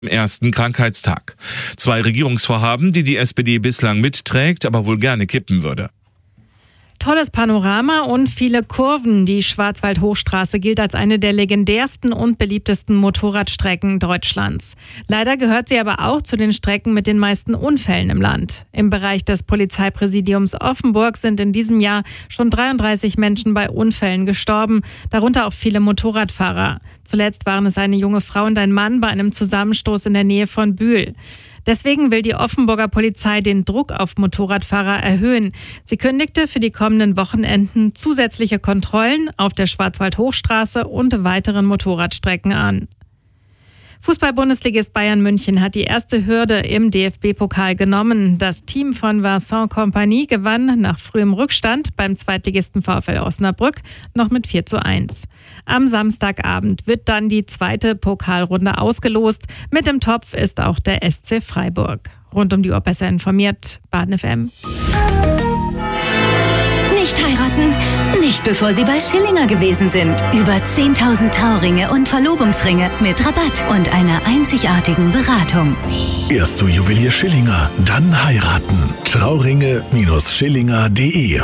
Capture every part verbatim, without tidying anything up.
ersten Krankheitstag. Zwei Regierungsvorhaben, die die S P D bislang mitträgt, aber wohl gerne kippen würde. Tolles Panorama und viele Kurven. Die Schwarzwald-Hochstraße gilt als eine der legendärsten und beliebtesten Motorradstrecken Deutschlands. Leider gehört sie aber auch zu den Strecken mit den meisten Unfällen im Land. Im Bereich des Polizeipräsidiums Offenburg sind in diesem Jahr schon dreiunddreißig Menschen bei Unfällen gestorben, darunter auch viele Motorradfahrer. Zuletzt waren es eine junge Frau und ein Mann bei einem Zusammenstoß in der Nähe von Bühl. Deswegen will die Offenburger Polizei den Druck auf Motorradfahrer erhöhen. Sie kündigte für die kommenden Wochenenden zusätzliche Kontrollen auf der Schwarzwald-Hochstraße und weiteren Motorradstrecken an. Fußball-Bundesligist Bayern München hat die erste Hürde im D F B-Pokal genommen. Das Team von Vincent Kompany gewann nach frühem Rückstand beim Zweitligisten VfL Osnabrück noch mit vier zu eins. Am Samstagabend wird dann die zweite Pokalrunde ausgelost. Mit im Topf ist auch der S C Freiburg. Rund um die Uhr besser informiert, Baden F M. Nicht heiraten? Nicht bevor Sie bei Schillinger gewesen sind. Über zehntausend Trauringe und Verlobungsringe mit Rabatt und einer einzigartigen Beratung. Erst zu Juwelier Schillinger, dann heiraten. Trauringe Schillinger punkt de.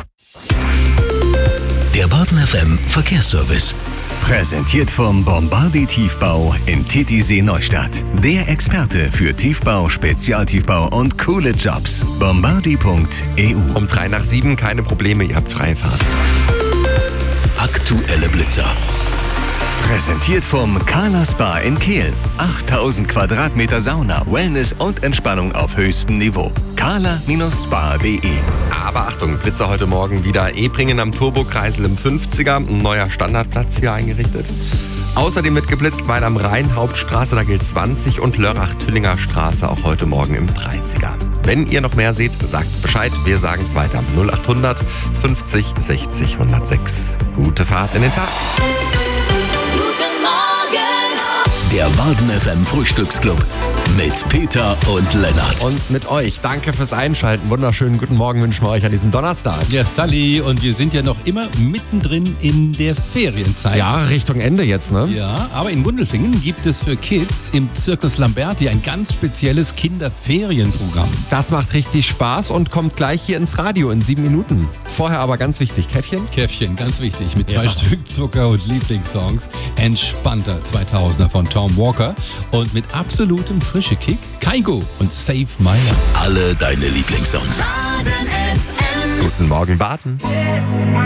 Der Baden F M Verkehrsservice. Präsentiert vom Bombardi Tiefbau in Titisee Neustadt. Der Experte für Tiefbau, Spezialtiefbau und coole Jobs. Bombardi punkt e u. Um drei nach sieben, keine Probleme, ihr habt freie Fahrt. Aktuelle Blitzer. Präsentiert vom Kala Spa in Kehl. achttausend Quadratmeter Sauna, Wellness und Entspannung auf höchstem Niveau. kala Spa punkt de. Aber Achtung, Blitzer heute Morgen wieder. Ebringen am Turbokreisel im fünfziger. Ein neuer Standardplatz hier eingerichtet. Außerdem wird geblitzt Weil am Rhein, Hauptstraße, da gilt zwanzig und Lörrach-Tüllinger Straße auch heute Morgen im dreißiger. Wenn ihr noch mehr seht, sagt Bescheid. Wir sagen es weiter. null achthundert fünfzig sechzig hundertsechs. Gute Fahrt in den Tag. Guten Morgen! Der Baden F M Frühstücksclub mit Peter und Lennart. Und mit euch. Danke fürs Einschalten. Wunderschönen guten Morgen wünschen wir euch an diesem Donnerstag. Ja, Sally, und wir sind ja noch immer mittendrin in der Ferienzeit. Ja, Richtung Ende jetzt, ne? Ja, aber in Gundelfingen gibt es für Kids im Circus Lamberti ein ganz spezielles Kinderferienprogramm. Das macht richtig Spaß und kommt gleich hier ins Radio in sieben Minuten. Vorher aber ganz wichtig, Käffchen? Käffchen, ganz wichtig, mit zwei Ja. Stück Zucker und Lieblingssongs. Entspannter zweitausender von Tom Walker und mit absolutem frische Kick, Kaigo und Save My Life. Alle deine Lieblingssongs. Baden F M. Guten Morgen, Baden.